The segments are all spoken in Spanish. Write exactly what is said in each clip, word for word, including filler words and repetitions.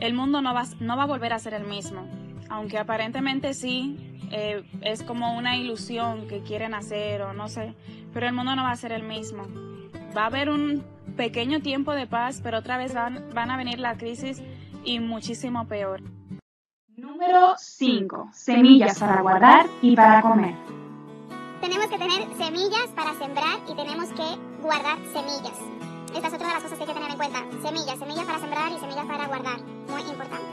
el mundo no va, no va a volver a ser el mismo. Aunque aparentemente sí, eh, es como una ilusión que quieren hacer o no sé, pero el mundo no va a ser el mismo. Va a haber un pequeño tiempo de paz, pero otra vez van, van a venir la crisis y muchísimo peor. Número cinco. Semillas para guardar y para comer. Tenemos que tener semillas para sembrar y tenemos que guardar semillas. Esta es otra de las cosas que hay que tener en cuenta. Semillas, semillas para sembrar y semillas para guardar. Muy importante.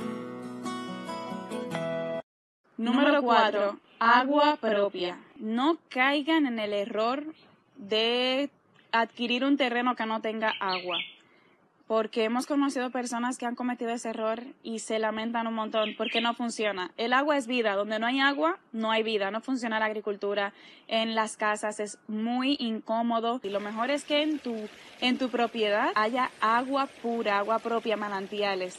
Número cuatro. Agua propia. No caigan en el error de adquirir un terreno que no tenga agua. Porque hemos conocido personas que han cometido ese error y se lamentan un montón porque no funciona. El agua es vida. Donde no hay agua, no hay vida. No funciona la agricultura. En las casas es muy incómodo. Y lo mejor es que en tu, en tu propiedad haya agua pura, agua propia, manantiales.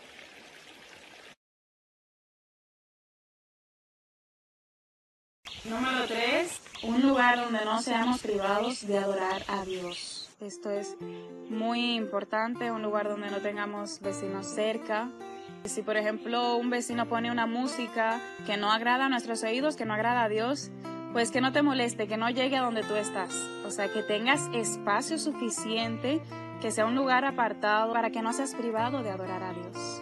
Número tres. Un lugar donde no seamos privados de adorar a Dios. Esto es muy importante, un lugar donde no tengamos vecinos cerca. Si, por ejemplo, un vecino pone una música que no agrada a nuestros oídos, que no agrada a Dios, pues que no te moleste, que no llegue a donde tú estás. O sea, que tengas espacio suficiente, que sea un lugar apartado para que no seas privado de adorar a Dios.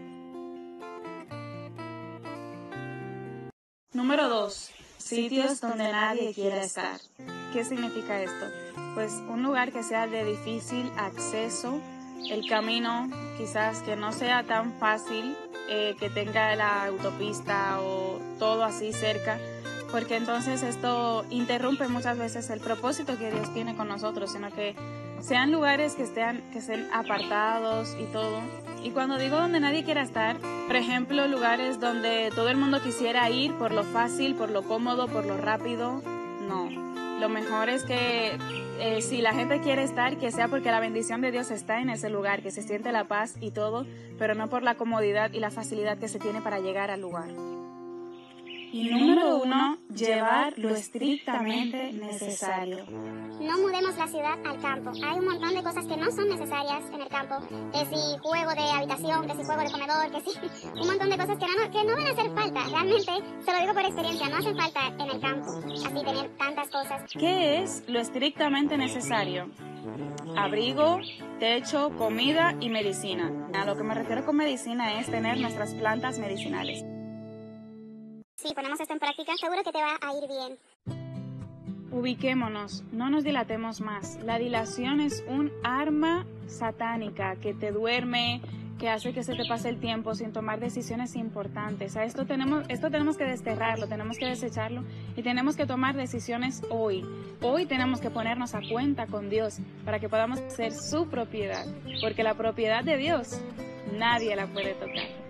Número dos. Sitios donde nadie quiera estar. ¿Qué significa esto? Pues un lugar que sea de difícil acceso, el camino quizás que no sea tan fácil, eh, que tenga la autopista o todo así cerca, porque entonces esto interrumpe muchas veces el propósito que Dios tiene con nosotros, sino que sean lugares que estén, que estén apartados y todo. Y cuando digo donde nadie quiera estar, por ejemplo, lugares donde todo el mundo quisiera ir por lo fácil, por lo cómodo, por lo rápido, no. Lo mejor es que eh, si la gente quiere estar, que sea porque la bendición de Dios está en ese lugar, que se siente la paz y todo, pero no por la comodidad y la facilidad que se tiene para llegar al lugar. Y número uno, llevar lo estrictamente necesario. No mudemos la ciudad al campo. Hay un montón de cosas que no son necesarias en el campo. Que si juego de habitación, que si juego de comedor, que si un montón de cosas que no, que no van a hacer falta. Realmente, se lo digo por experiencia, no hacen falta en el campo. Así tener tantas cosas. ¿Qué es lo estrictamente necesario? Abrigo, techo, comida y medicina. A lo que me refiero con medicina es tener nuestras plantas medicinales. Si ponemos esto en práctica, seguro que te va a ir bien. Ubiquémonos, no nos dilatemos más. La dilación es un arma satánica que te duerme, que hace que se te pase el tiempo sin tomar decisiones importantes. A esto tenemos, esto tenemos que desterrarlo, tenemos que desecharlo y tenemos que tomar decisiones hoy. Hoy tenemos que ponernos a cuenta con Dios para que podamos ser su propiedad, porque la propiedad de Dios nadie la puede tocar.